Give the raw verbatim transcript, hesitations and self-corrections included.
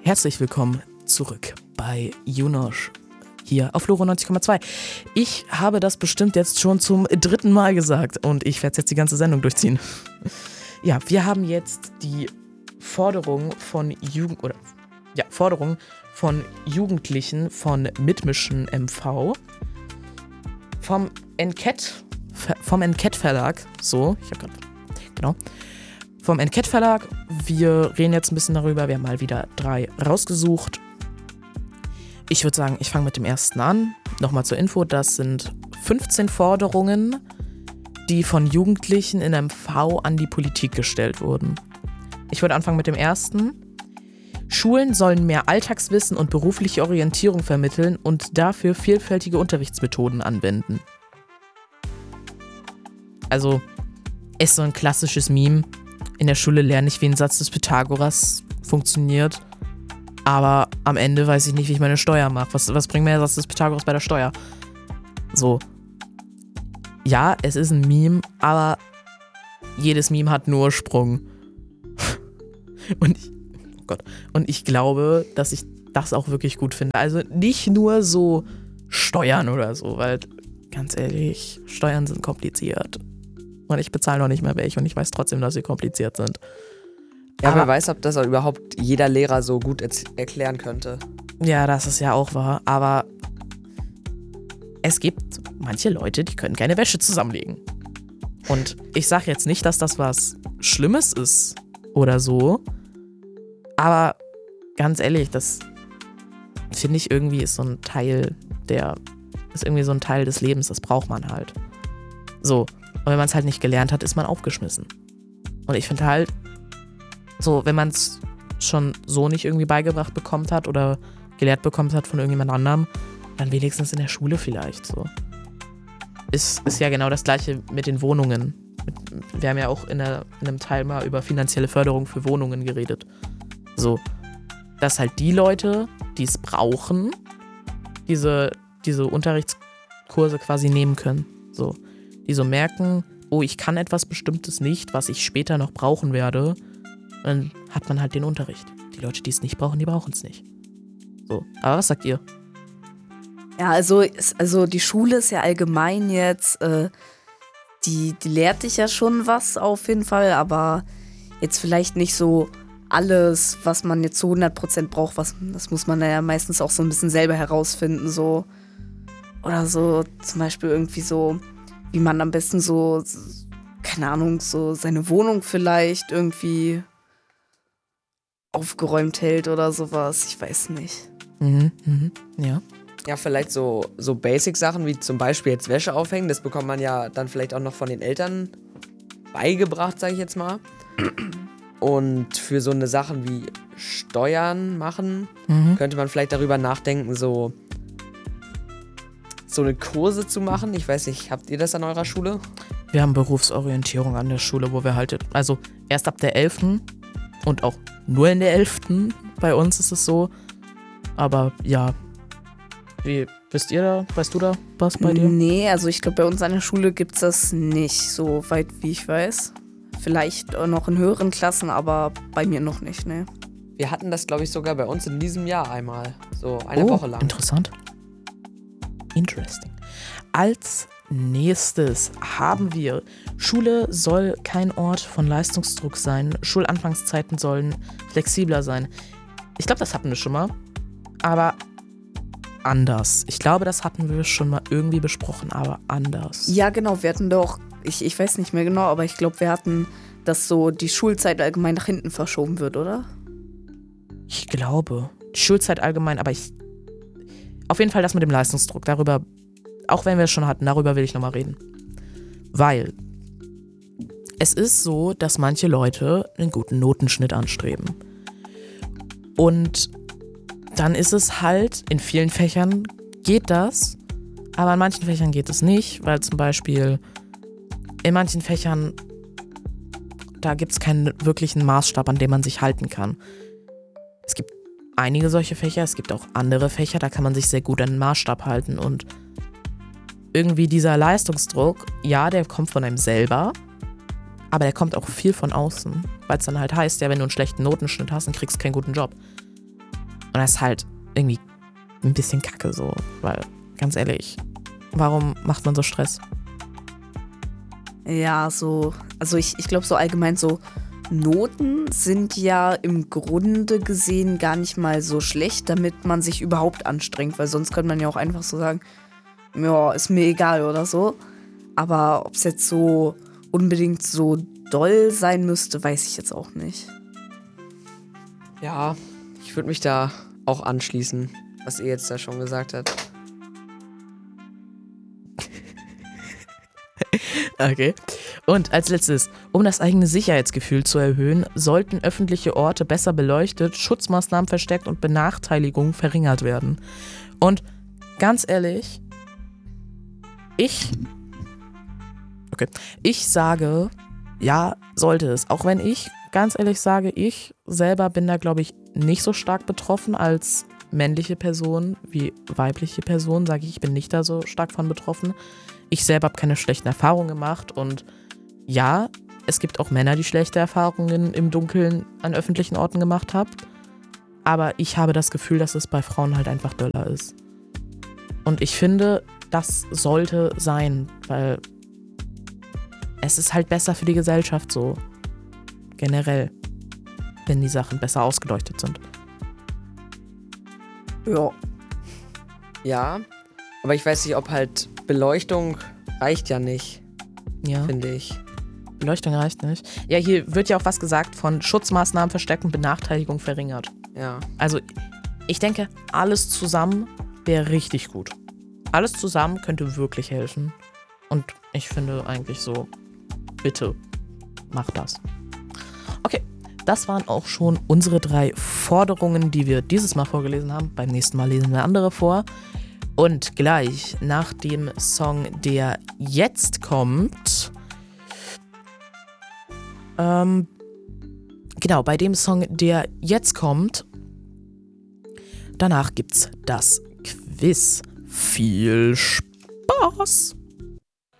Herzlich willkommen zurück bei Junosch hier auf Loro neunzig Komma zwei. Ich habe das bestimmt jetzt schon zum dritten Mal gesagt und ich werde jetzt die ganze Sendung durchziehen. Ja, wir haben jetzt die Forderung von Jugend oder ja, Forderung von Jugendlichen von Mitmischen M V vom Enquete vom Enquete Verlag. So, ich habe gerade genau. Vom Enquete Verlag. Wir reden jetzt ein bisschen darüber. Wir haben mal wieder drei rausgesucht. Ich würde sagen, ich fange mit dem ersten an. Nochmal zur Info, das sind fünfzehn Forderungen, die von Jugendlichen in M V an die Politik gestellt wurden. Ich würde anfangen mit dem ersten. Schulen sollen mehr Alltagswissen und berufliche Orientierung vermitteln und dafür vielfältige Unterrichtsmethoden anwenden. Also, ist so ein klassisches Meme. In der Schule lerne ich, wie ein Satz des Pythagoras funktioniert. Aber am Ende weiß ich nicht, wie ich meine Steuer mache. Was, was bringt mir der Satz des Pythagoras bei der Steuer? So. Ja, es ist ein Meme, aber jedes Meme hat einen Ursprung. Und ich, oh Gott. Und ich glaube, dass ich das auch wirklich gut finde. Also nicht nur so Steuern oder so, weil ganz ehrlich, Steuern sind kompliziert. Und ich bezahle noch nicht mehr welche und ich weiß trotzdem, dass sie kompliziert sind. Ja, aber wer weiß, ob das auch überhaupt jeder Lehrer so gut erz- erklären könnte. Ja, das ist ja auch wahr. Aber es gibt manche Leute, die können keine Wäsche zusammenlegen. Und ich sage jetzt nicht, dass das was Schlimmes ist oder so. Aber ganz ehrlich, das finde ich irgendwie ist so ein Teil der, ist irgendwie so ein Teil des Lebens, das braucht man halt. So. Und wenn man es halt nicht gelernt hat, ist man aufgeschmissen. Und ich finde halt, so, wenn man es schon so nicht irgendwie beigebracht bekommt hat oder gelehrt bekommt hat von irgendjemand anderem, dann wenigstens in der Schule vielleicht so. Ist, ist ja genau das Gleiche mit den Wohnungen. Wir haben ja auch in, der, in einem Teil mal über finanzielle Förderung für Wohnungen geredet. So, dass halt die Leute, die es brauchen, diese, diese Unterrichtskurse quasi nehmen können. So, die so merken, oh, ich kann etwas Bestimmtes nicht, was ich später noch brauchen werde. Dann hat man halt den Unterricht. Die Leute, die es nicht brauchen, die brauchen es nicht. So, aber was sagt ihr? Ja, also, also die Schule ist ja allgemein jetzt, äh, die, die lehrt dich ja schon was auf jeden Fall, aber jetzt vielleicht nicht so alles, was man jetzt zu hundert Prozent braucht, was, das muss man ja meistens auch so ein bisschen selber herausfinden, so. Oder so zum Beispiel irgendwie so, wie man am besten so, keine Ahnung, so seine Wohnung vielleicht irgendwie aufgeräumt hält oder sowas. Ich weiß nicht. Mhm, mhm, ja. Ja, vielleicht so, so Basic-Sachen wie zum Beispiel jetzt Wäsche aufhängen. Das bekommt man ja dann vielleicht auch noch von den Eltern beigebracht, sage ich jetzt mal. Und für so eine Sachen wie Steuern machen, Mhm. könnte man vielleicht darüber nachdenken, so, so eine Kurse zu machen. Ich weiß nicht, habt ihr das an eurer Schule? Wir haben Berufsorientierung an der Schule, wo wir halt, also erst ab der elften und auch nur in der elften bei uns ist es so. Aber ja, wie wisst ihr da, weißt du da was bei dir? Nee, also ich glaube, bei uns an der Schule gibt es das nicht, so weit wie ich weiß. Vielleicht auch noch in höheren Klassen, aber bei mir noch nicht, ne. Wir hatten das, glaube ich, sogar bei uns in diesem Jahr einmal. So eine oh, Woche lang. Interessant. Interesting. Als nächstes haben wir, Schule soll kein Ort von Leistungsdruck sein. Schulanfangszeiten sollen flexibler sein. Ich glaube, das hatten wir schon mal. Aber anders. Ich glaube, das hatten wir schon mal irgendwie besprochen, aber anders. Ja, genau, wir hatten doch, ich, ich weiß nicht mehr genau, aber ich glaube, wir hatten, dass so die Schulzeit allgemein nach hinten verschoben wird, oder? Ich glaube. Die Schulzeit allgemein, aber ich. Auf jeden Fall das mit dem Leistungsdruck. Darüber, auch wenn wir es schon hatten, darüber will ich nochmal reden. Weil es ist so, dass manche Leute einen guten Notenschnitt anstreben. Und dann ist es halt, in vielen Fächern geht das, aber in manchen Fächern geht es nicht, weil zum Beispiel in manchen Fächern, da gibt es keinen wirklichen Maßstab, an dem man sich halten kann. Es gibt einige solche Fächer, es gibt auch andere Fächer, da kann man sich sehr gut an den Maßstab halten und irgendwie dieser Leistungsdruck, ja, der kommt von einem selber, aber der kommt auch viel von außen, weil es dann halt heißt, ja, wenn du einen schlechten Notenschnitt hast, dann kriegst du keinen guten Job. Und das ist halt irgendwie ein bisschen kacke so, weil, ganz ehrlich, warum macht man so Stress? Ja, so, also ich, ich glaube so allgemein so Noten sind ja im Grunde gesehen gar nicht mal so schlecht, damit man sich überhaupt anstrengt, weil sonst könnte man ja auch einfach so sagen, ja, ist mir egal oder so. Aber ob es jetzt so unbedingt so doll sein müsste, weiß ich jetzt auch nicht. Ja, ich würde mich da auch anschließen, was ihr jetzt da schon gesagt habt. Okay. Und als letztes, um das eigene Sicherheitsgefühl zu erhöhen, sollten öffentliche Orte besser beleuchtet, Schutzmaßnahmen verstärkt und Benachteiligungen verringert werden. Und ganz ehrlich, ich, okay, ich sage, ja, sollte es. Auch wenn ich, ganz ehrlich sage, ich selber bin da, glaube ich, nicht so stark betroffen als männliche Person wie weibliche Person, sage ich, ich bin nicht da so stark von betroffen. Ich selber habe keine schlechten Erfahrungen gemacht und ja, es gibt auch Männer, die schlechte Erfahrungen im Dunkeln an öffentlichen Orten gemacht haben. Aber ich habe das Gefühl, dass es bei Frauen halt einfach döller ist. Und ich finde, das sollte sein, weil es ist halt besser für die Gesellschaft so. Generell, wenn die Sachen besser ausgeleuchtet sind. Ja. Ja, aber ich weiß nicht, ob halt Beleuchtung reicht ja nicht, Ja. finde ich. Beleuchtung reicht nicht. Ja, hier wird ja auch was gesagt von Schutzmaßnahmen verstärkt und Benachteiligung verringert. Ja. Also ich denke, alles zusammen wäre richtig gut. Alles zusammen könnte wirklich helfen. Und ich finde eigentlich so, bitte, macht das. Okay, das waren auch schon unsere drei Forderungen, die wir dieses Mal vorgelesen haben. Beim nächsten Mal lesen wir andere vor. Und gleich nach dem Song, der jetzt kommt, ähm, genau, bei dem Song, der jetzt kommt, danach gibt's das Quiz. Viel Spaß!